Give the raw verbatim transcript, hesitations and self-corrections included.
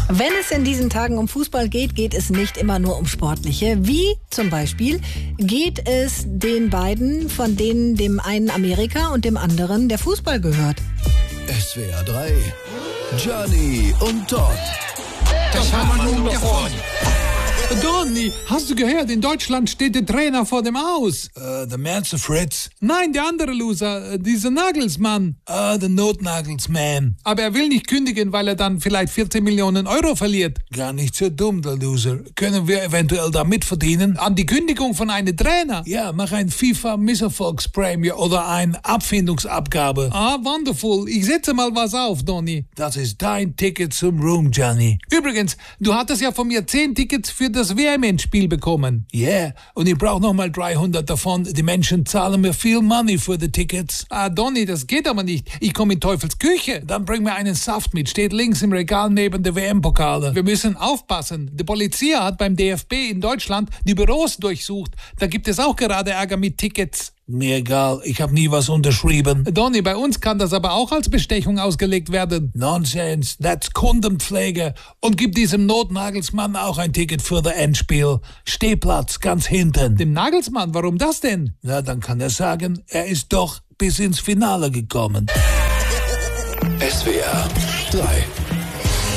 Wenn es in diesen Tagen um Fußball geht, geht es nicht immer nur um Sportliche. Wie zum Beispiel geht es den beiden, von denen dem einen Amerika und dem anderen der Fußball gehört. S W R drei, Gianni und Todd. Das haben wir nun davon. Donny, hast du gehört, in Deutschland steht der Trainer vor dem Aus. Uh, der Merze Fritz. Nein, der andere Loser, äh, dieser Nagelsmann. Ah, der Notnagelsman. Aber er will nicht kündigen, weil er dann vielleicht vierzehn Millionen Euro verliert. Gar nicht so dumm, der Loser. Können wir eventuell da mitverdienen? An die Kündigung von einem Trainer. Ja, mach ein FIFA-Misserfolgsprämie oder eine Abfindungsabgabe. Ah, wonderful. Ich setze mal was auf, Donny. Das ist dein Ticket zum Room, Gianni. Übrigens, du hattest ja von mir zehn Tickets für das W M-Endspiel bekommen. Ja, yeah, und ich brauche nochmal dreihundert davon. Die Menschen zahlen mir viel Money für die Tickets. Ah, Donny, das geht aber nicht. Ich komme in Teufels Küche. Dann bring mir einen Saft mit. Steht links im Regal neben der W M-Pokale. Wir müssen aufpassen. Die Polizei hat beim D F B in Deutschland die Büros durchsucht. Da gibt es auch gerade Ärger mit Tickets. Mir egal, ich habe nie was unterschrieben. Donny, bei uns kann das aber auch als Bestechung ausgelegt werden. Nonsense, that's Kundenpflege. Und gib diesem Notnagelsmann auch ein Ticket für das Endspiel. Stehplatz ganz hinten. Dem Nagelsmann, warum das denn? Na, dann kann er sagen, er ist doch bis ins Finale gekommen. S W R drei